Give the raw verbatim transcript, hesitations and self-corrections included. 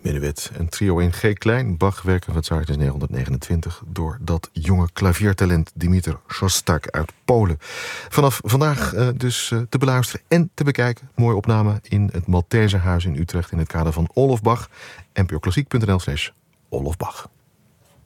Menuet, een trio in G klein, Bach, werken van het Zwaard negentienhonderdnegenentwintig... door dat jonge klaviertalent Dimitar Szostak uit Polen. Vanaf vandaag uh, dus uh, te beluisteren en te bekijken. Mooie opname in het Malteserhuis in Utrecht in het kader van Olof Bach. n p o klassiek punt n l slash Olof Bach.